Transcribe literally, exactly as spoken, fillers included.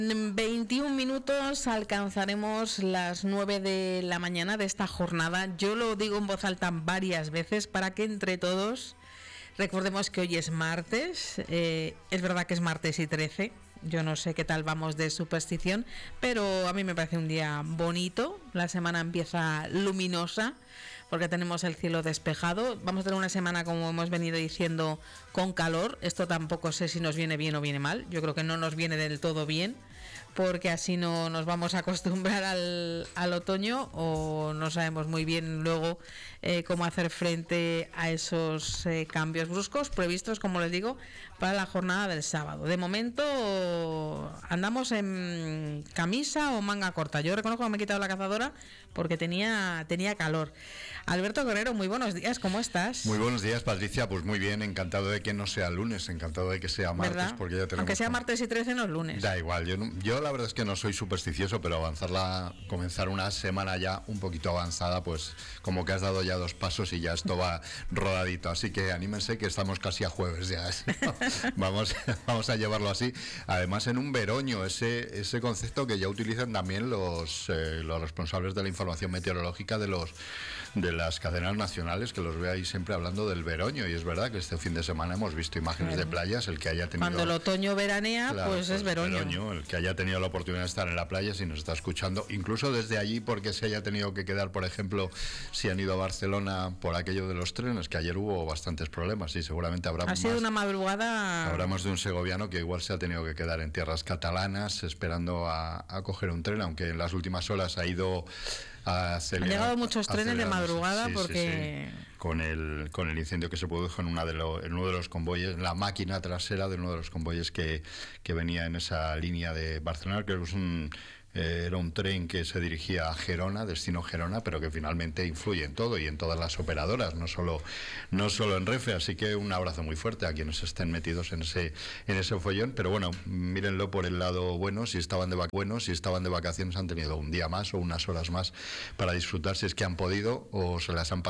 En veintiún minutos alcanzaremos las nueve de la mañana de esta jornada. Yo lo digo en voz alta varias veces para que entre todos recordemos que hoy es martes. Eh, es verdad que es martes y trece. Yo no sé qué tal vamos de superstición, pero a mí me parece un día bonito. La semana empieza luminosa porque tenemos el cielo despejado. Vamos a tener una semana, como hemos venido diciendo, con calor. Esto tampoco sé si nos viene bien o viene mal. Yo creo que no nos viene del todo bien, porque así no nos vamos a acostumbrar al, al otoño, o no sabemos muy bien luego eh, cómo hacer frente a esos eh, cambios bruscos previstos, como les digo, para la jornada del sábado. De momento andamos en camisa o manga corta. Yo reconozco que me he quitado la cazadora porque tenía, tenía calor. Alberto Guerrero, muy buenos días, ¿cómo estás? Muy buenos días, Patricia, pues muy bien, encantado de que no sea lunes, encantado de que sea martes, ¿verdad? Porque ya tenemos... Aunque sea martes y trece no es lunes. Da igual, yo, no, yo la verdad es que no soy supersticioso, pero avanzarla, comenzar una semana ya un poquito avanzada, pues como que has dado ya dos pasos y ya esto va rodadito, así que anímense que estamos casi a jueves ya, ¿no? vamos, vamos a llevarlo así, además en un veroño, ese, ese concepto que ya utilizan también los, eh, los responsables de la información meteorológica de los de las cadenas nacionales, que los veáis siempre hablando del veroño, y es verdad que este fin de semana hemos visto imágenes claro. de playas, el que haya tenido... Cuando el otoño veranea, claro, pues, pues es veroño. veroño. El que haya tenido la oportunidad de estar en la playa, si nos está escuchando, incluso desde allí, porque se haya tenido que quedar, por ejemplo, si han ido a Barcelona por aquello de los trenes, que ayer hubo bastantes problemas, y seguramente habrá ha más... Ha sido una madrugada... Habrá más de un segoviano que igual se ha tenido que quedar en tierras catalanas esperando a, a coger un tren, aunque en las últimas horas ha ido... a acelerar, Han llegado muchos trenes de madrugada sí, porque... Sí, sí. Con el con el incendio que se produjo en, una de lo, en uno de los convoyes, la máquina trasera de uno de los convoyes que, que venía en esa línea de Barcelona, creo que es un... Eh, era un tren que se dirigía a Gerona, destino Gerona, pero que finalmente influye en todo y en todas las operadoras, no solo no solo en Renfe, así que un abrazo muy fuerte a quienes estén metidos en ese en ese follón, pero bueno, mírenlo por el lado bueno, si estaban de vac- bueno, si estaban de vacaciones han tenido un día más o unas horas más para disfrutar si es que han podido o se las han pasado